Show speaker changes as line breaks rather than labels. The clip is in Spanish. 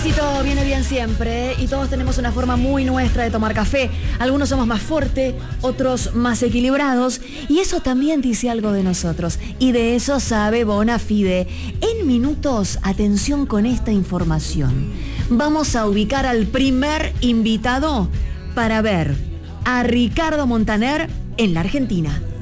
cafecito viene bien siempre y todos tenemos una forma muy nuestra de tomar café. Algunos somos más fuertes, otros más equilibrados y eso también dice algo de nosotros y de eso sabe Bonafide. En minutos, atención con esta información. Vamos a ubicar al primer invitado para ver a Ricardo Montaner en la Argentina.